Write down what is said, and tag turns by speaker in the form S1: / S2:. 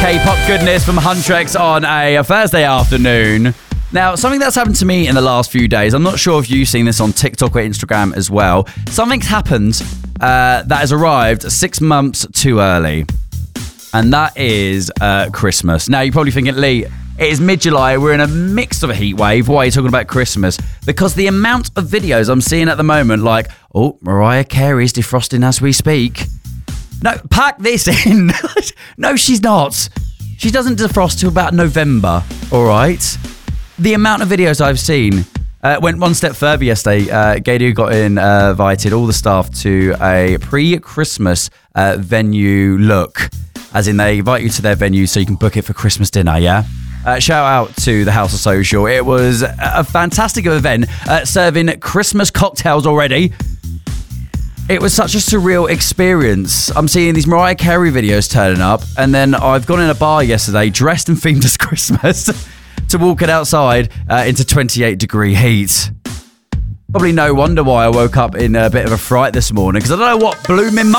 S1: K-pop goodness from Huntrix on a Thursday afternoon. Now, something that's happened to me in the last few days, I'm not sure if you've seen this on TikTok or Instagram as well. Something's happened that has arrived 6 months too early. And that is Christmas. Now, you're probably thinking, Lee, it is mid-July. We're in a mix of a heat wave. Why are you talking about Christmas? Because the amount of videos I'm seeing at the moment, like, oh, Mariah Carey's defrosting as we speak. No, pack this in. No, she's not. She doesn't defrost till about November, all right? The amount of videos I've seen went one step further yesterday. Gadu got invited all the staff to a pre-Christmas venue look, as in they invite you to their venue so you can book it for Christmas dinner, yeah? Shout out to the House of Social. It was a fantastic event, serving Christmas cocktails already. It was such a surreal experience. I'm seeing these Mariah Carey videos turning up, and then I've gone in a bar yesterday dressed and themed as Christmas to walk it outside into 28-degree heat. Probably no wonder why I woke up in a bit of a fright this morning, because I don't know what blew my mind.